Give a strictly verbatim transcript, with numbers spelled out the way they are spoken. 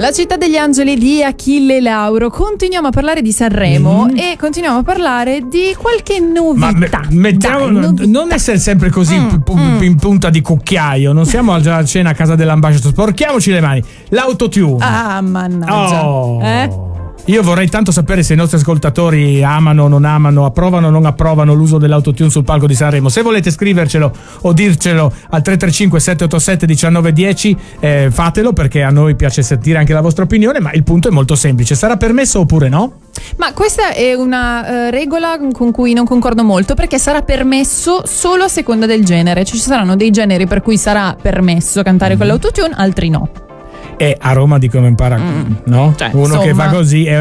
La città degli angeli di Achille Lauro. Continuiamo a parlare di Sanremo mm. e continuiamo a parlare di qualche novità. Ma me, mettiamo, Dai, novità. Non essere sempre così mm, p- mm. in punta di cucchiaio. Non siamo già a cena a casa dell'ambasciatore. Sporchiamoci le mani. L'autotune. Ah, mannaggia. Oh. Eh? Io vorrei tanto sapere se i nostri ascoltatori amano o non amano, approvano o non approvano l'uso dell'autotune sul palco di Sanremo. Se volete scrivercelo o dircelo al tre tre cinque sette otto sette uno nove uno zero, eh, fatelo, perché a noi piace sentire anche la vostra opinione, ma il punto è molto semplice: sarà permesso oppure no? Ma questa è una uh, regola con cui non concordo molto, perché sarà permesso solo a seconda del genere. Cioè, ci saranno dei generi per cui sarà permesso cantare mm. con l'autotune, altri no. E a Roma dicono impara, mm. no? Cioè, uno insomma, che fa così è